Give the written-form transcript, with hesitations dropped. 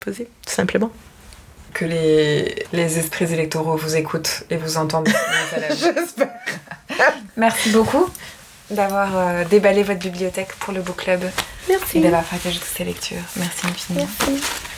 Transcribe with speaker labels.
Speaker 1: poser, tout simplement.
Speaker 2: Que les esprits électoraux vous écoutent et vous entendent.
Speaker 1: J'espère.
Speaker 2: Merci beaucoup d'avoir déballé votre bibliothèque pour le book club.
Speaker 1: Merci.
Speaker 2: Et d'avoir partagé toutes ces lectures. Merci infiniment.
Speaker 1: Merci.